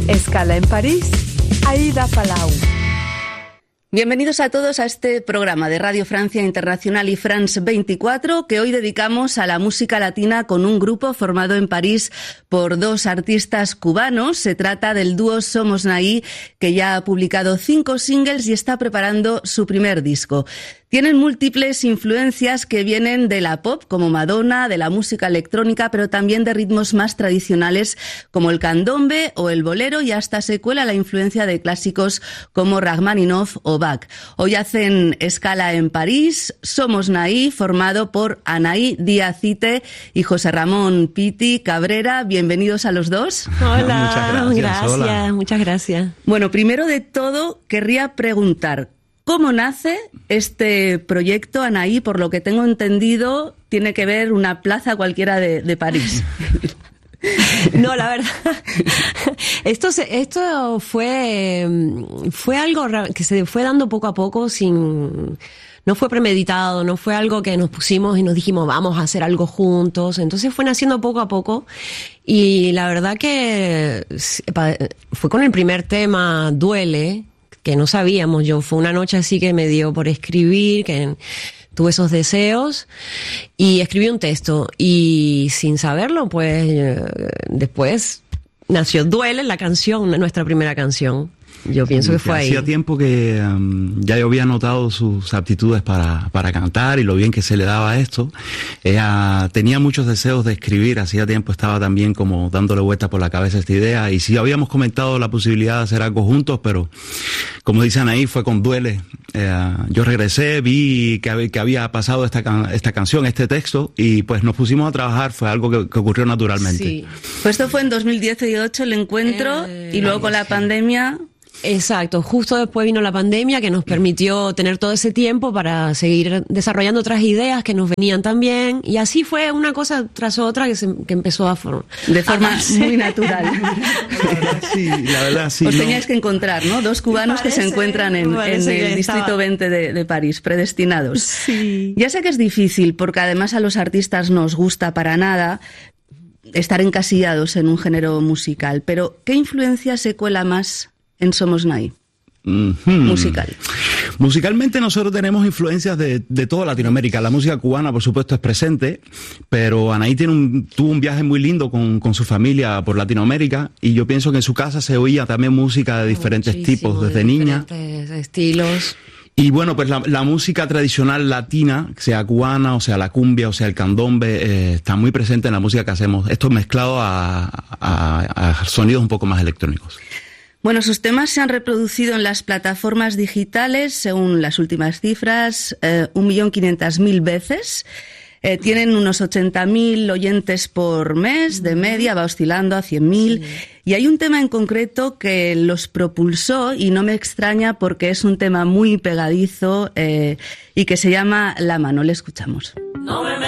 Escala en París, Aida Palau. Bienvenidos a todos a este programa de Radio Francia Internacional y France 24 que hoy dedicamos a la música latina con un grupo formado en París por dos artistas cubanos. Se trata del dúo Somos Naí, que ya ha publicado 5 singles y está preparando su primer disco. Tienen múltiples influencias que vienen de la pop, como Madonna, de la música electrónica, pero también de ritmos más tradicionales como el candombe o el bolero, y hasta se cuela la influencia de clásicos como Rachmaninoff o Bach. Hoy hacen escala en París. Somos Naí, formado por Anaí Díaz Ite y José Ramón Piti Cabrera. Bienvenidos a los dos. Hola, muchas gracias. Hola. Muchas gracias. Bueno, primero de todo, querría preguntar, ¿cómo nace este proyecto, Anaí? Por lo que tengo entendido, tiene que ver una plaza cualquiera de París. No, la verdad, esto fue algo que se fue dando poco a poco, no fue premeditado, no fue algo que nos pusimos y nos dijimos vamos a hacer algo juntos. Entonces fue naciendo poco a poco, y la verdad que fue con el primer tema, Duele, que no sabíamos. Fue una noche así que me dio por escribir, que tuve esos deseos y escribí un texto, y sin saberlo, pues después nació Duele, la canción, nuestra primera canción. Yo pienso que fue ahí. Hacía tiempo que ya yo había notado sus aptitudes para cantar y lo bien que se le daba esto. Ella tenía muchos deseos de escribir, hacía tiempo estaba también como dándole vueltas por la cabeza esta idea, y sí habíamos comentado la posibilidad de hacer algo juntos, pero como dicen ahí, fue con Duele. Yo regresé, vi que había pasado esta canción, este texto, y pues nos pusimos a trabajar. Fue algo que ocurrió naturalmente. Sí. Pues esto fue en 2018 el encuentro, y luego con la pandemia. Exacto, justo después vino la pandemia, que nos permitió tener todo ese tiempo para seguir desarrollando otras ideas que nos venían también, y así fue una cosa tras otra que empezó de forma muy natural. La verdad, sí. Os teníais que encontrar, ¿no? Dos cubanos que se encuentran en el distrito 20 de París, predestinados. Sí. Ya sé que es difícil, porque además a los artistas no os gusta para nada estar encasillados en un género musical, pero ¿qué influencia se cuela más en Somos Naí? Musical. Musicalmente nosotros tenemos influencias de toda Latinoamérica. La música cubana, por supuesto, es presente, pero Anaí tuvo un viaje muy lindo con su familia por Latinoamérica, y yo pienso que en su casa se oía también música de diferentes tipos, desde niña. Diferentes estilos. Y bueno, pues la música tradicional latina, sea cubana, o sea la cumbia, o sea el candombe, está muy presente en la música que hacemos. Esto mezclado a sonidos un poco más electrónicos. Bueno, sus temas se han reproducido en las plataformas digitales, según las últimas cifras, 1.500.000 veces. Tienen unos 80.000 oyentes por mes, de media, va oscilando a 100.000. Sí. Y hay un tema en concreto que los propulsó, y no me extraña porque es un tema muy pegadizo, y que se llama La Mano. Le escuchamos.